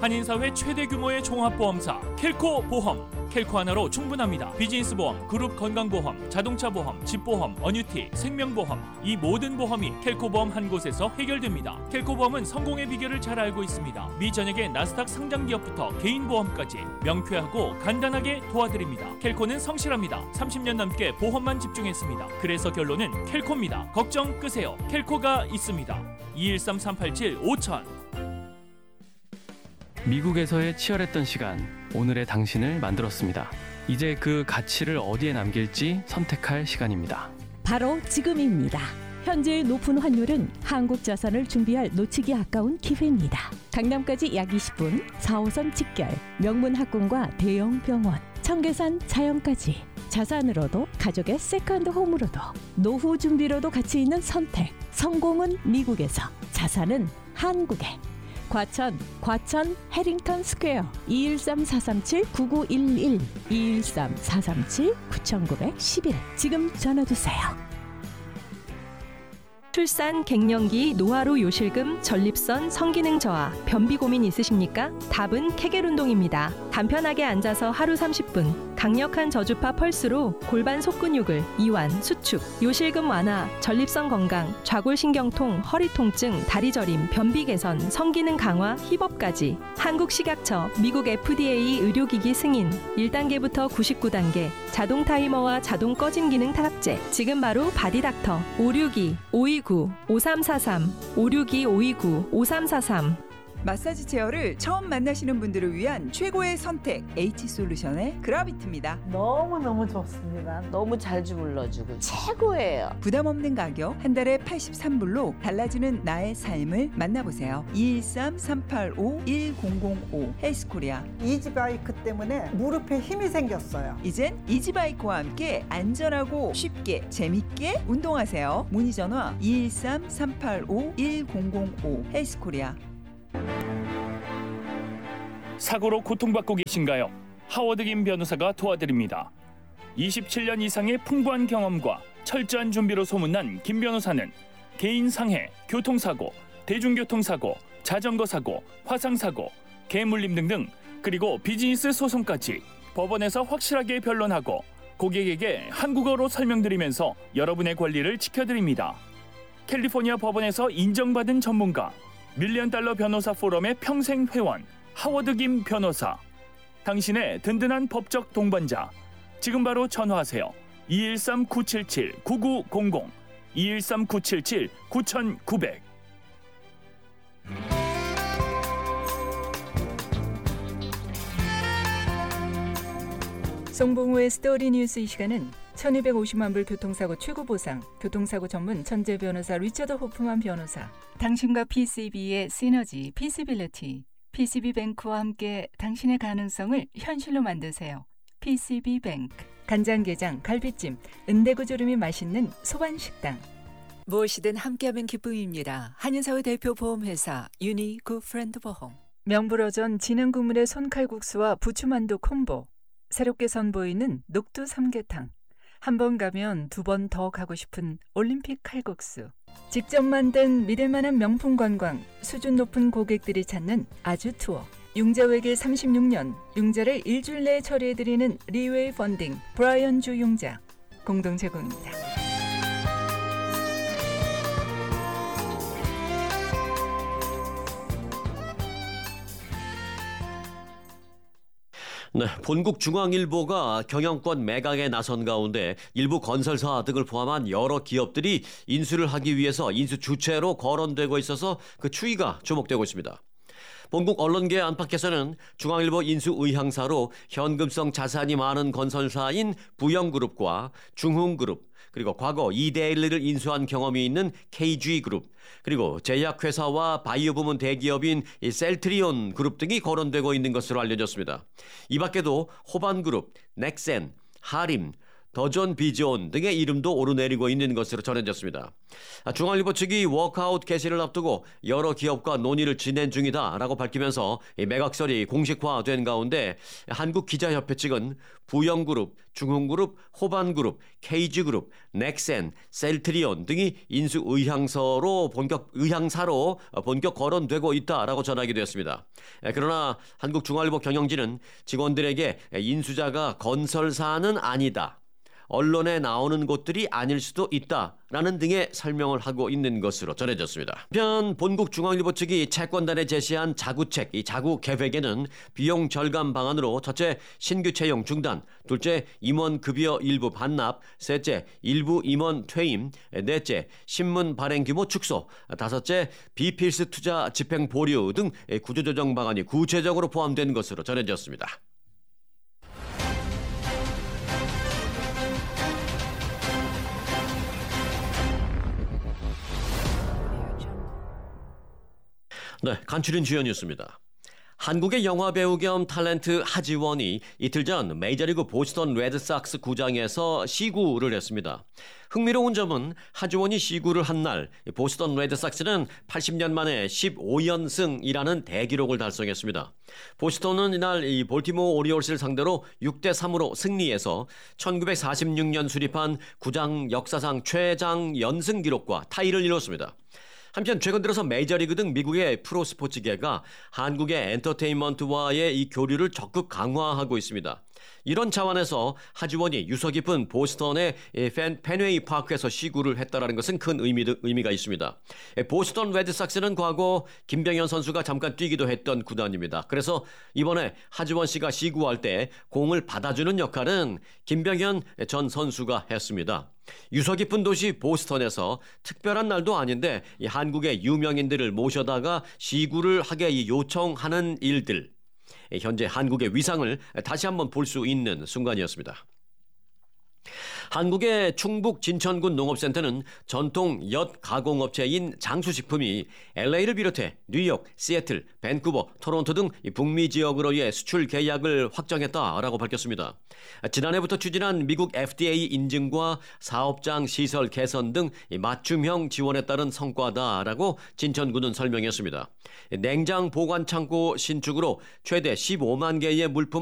한인사회 최대 규모의 종합보험사 켈코보험. 켈코 하나로 충분합니다. 비즈니스 보험, 그룹 건강보험, 자동차 보험, 집보험, 어뉴티, 생명보험, 이 모든 보험이 켈코보험 한 곳에서 해결됩니다. 켈코보험은 성공의 비결을 잘 알고 있습니다. 미 전역의 나스닥 상장 기업부터 개인 보험까지 명쾌하고 간단하게 도와드립니다. 켈코는 성실합니다. 30년 넘게 보험만 집중했습니다. 그래서 결론은 켈코입니다. 걱정 끄세요. 켈코가 있습니다. 213-387-5000. 미국에서의 치열했던 시간, 오늘의 당신을 만들었습니다. 이제 그 가치를 어디에 남길지 선택할 시간입니다. 바로 지금입니다. 현재의 높은 환율은 한국 자산을 준비할 놓치기 아까운 기회입니다. 강남까지 약 20분, 4호선 직결, 명문 학군과 대형 병원, 청계산 자연까지. 자산으로도 가족의 세컨드 홈으로도 노후 준비로도 가치 있는 선택. 성공은 미국에서, 자산은 한국에. 과천 해링턴 스퀘어 213-437-9911 213-437-9911 지금 전화주세요. 출산, 갱년기, 노화로 요실금, 전립선, 성기능 저하, 변비 고민 있으십니까? 답은 케겔 운동입니다. 간편하게 앉아서 하루 30분, 강력한 저주파 펄스로 골반 속근육을 이완, 수축, 요실금 완화, 전립선 건강, 좌골신경통, 허리 통증, 다리 저림, 변비 개선, 성기능 강화, 힙업까지. 한국식약처, 미국 FDA 의료기기 승인, 1단계부터 99단계, 자동 타이머와 자동 꺼짐 기능 탑재. 지금 바로 바디닥터 562-529-5343 562-529-5343. 마사지 체어를 처음 만나시는 분들을 위한 최고의 선택 H솔루션의 그라비트입니다. 너무너무 좋습니다. 너무 잘 주물러주고 최고예요. 부담 없는 가격, 한 달에 83불로 달라지는 나의 삶을 만나보세요. 213-385-1005 헬스코리아. 이지바이크 때문에 무릎에 힘이 생겼어요. 이젠 이지바이크와 함께 안전하고 쉽게 재밌게 운동하세요. 문의 전화 213-385-1005 헬스코리아. 사고로 고통받고 계신가요? 하워드 김 변호사가 도와드립니다. 27년 이상의 풍부한 경험과 철저한 준비로 소문난 김 변호사는 개인 상해, 교통사고, 대중교통사고, 자전거 사고, 화상사고, 개물림 등등, 그리고 비즈니스 소송까지 법원에서 확실하게 변론하고 고객에게 한국어로 설명드리면서 여러분의 권리를 지켜드립니다. 캘리포니아 법원에서 인정받은 전문가, $1,000,000 변호사 포럼의 평생 회원 하워드 김 변호사. 당신의 든든한 법적 동반자. 지금 바로 전화하세요. 213-977-9900 213-977-9900. 송봉우의 스토리 뉴스. 이 시간은 1250만 불 교통사고 최고보상, 교통사고 전문 천재 변호사 리처드 호프만 변호사, 당신과 PCB의 시너지, 피시빌리티, PCB뱅크와 함께 당신의 가능성을 현실로 만드세요. PCB뱅크. 간장게장, 갈비찜, 은대구조림이 맛있는 소반식당. 무엇이든 함께하면 기쁨입니다. 한인사회 대표 보험회사 유니굿프렌드보험. 명불허전 진흥국물의 손칼국수와 부추만두 콤보. 새롭게 선보이는 녹두 삼계탕. 한 번 가면 두 번 더 가고 싶은 올림픽 칼국수. 직접 만든 믿을만한 명품 관광, 수준 높은 고객들이 찾는 아주 투어. 융자 외길 36년, 융자를 일주일 내에 처리해드리는 리웨이 펀딩, 브라이언 주 융자. 공동 제공입니다. 네, 본국중앙일보가 경영권 매각에 나선 가운데 일부 건설사 등을 포함한 여러 기업들이 인수를 하기 위해서 인수 주체로 거론되고 있어서 그 추이가 주목되고 있습니다. 본국 언론계 안팎에서는 중앙일보 인수 의향사로 현금성 자산이 많은 건설사인 부영그룹과 중흥그룹, 그리고 과거 이데일리를 인수한 경험이 있는 KG그룹, 그리고 제약회사와 바이오 부문 대기업인 셀트리온 그룹 등이 거론되고 있는 것으로 알려졌습니다. 이 밖에도 호반그룹, 넥센, 하림, 더존 비존 등의 이름도 오르내리고 있는 것으로 전해졌습니다. 중앙일보 측이 워크아웃 개시를 앞두고 여러 기업과 논의를 진행 중이다라고 밝히면서 이 매각설이 공식화된 가운데 한국기자협회 측은 부영그룹, 중흥그룹, 호반그룹, KG그룹, 넥센, 셀트리온 등이 인수 의향사로 본격 거론되고 있다라고 전하기도 했습니다. 그러나 한국중앙일보 경영진은 직원들에게 인수자가 건설사는 아니다, 언론에 나오는 곳들이 아닐 수도 있다라는 등의 설명을 하고 있는 것으로 전해졌습니다. 한편 본국중앙일보 측이 채권단에 제시한 자구책, 이 자구 계획에는 비용 절감 방안으로 첫째, 신규 채용 중단, 둘째, 임원급여 일부 반납, 셋째, 일부 임원 퇴임, 넷째, 신문 발행 규모 축소, 다섯째, 비필수 투자 집행 보류 등 구조조정 방안이 구체적으로 포함된 것으로 전해졌습니다. 네, 간추린 주요 뉴스입니다. 한국의 영화배우 겸 탤런트 하지원이 이틀 전 메이저리그 보스턴 레드삭스 구장에서 시구를 했습니다. 흥미로운 점은 하지원이 시구를 한 날 보스턴 레드삭스는 80년 만에 15연승이라는 대기록을 달성했습니다. 보스턴은 이날 이 볼티모어 오리올스를 상대로 6대3으로 승리해서 1946년 수립한 구장 역사상 최장 연승 기록과 타이를 이뤘습니다. 한편 최근 들어서 메이저리그 등 미국의 프로스포츠계가 한국의 엔터테인먼트와의 이 교류를 적극 강화하고 있습니다. 이런 차원에서 하지원이 유서 깊은 보스턴의 펜웨이 파크에서 시구를 했다는 것은 큰 의미가 있습니다. 보스턴 레드삭스는 과거 김병현 선수가 잠깐 뛰기도 했던 구단입니다. 그래서 이번에 하지원 씨가 시구할 때 공을 받아주는 역할은 김병현 전 선수가 했습니다. 유서 깊은 도시 보스턴에서 특별한 날도 아닌데 이 한국의 유명인들을 모셔다가 시구를 하게 요청하는 일들, 현재 한국의 위상을 다시 한번 볼 수 있는 순간이었습니다. 한국의 충북 진천군 농업센터는 전통 엿 가공업체인 장수식품이 LA를 비롯해 뉴욕, 시애틀, 밴쿠버, 토론토 등 북미 지역으로의 수출 계약을 확정했다라고 밝혔습니다. 지난해부터 추진한 미국 FDA 인증과 사업장 시설 개선 등 맞춤형 지원에 따른 성과다라고 진천군은 설명했습니다. 냉장 보관 창고 신축으로 최대 15만 개의 물품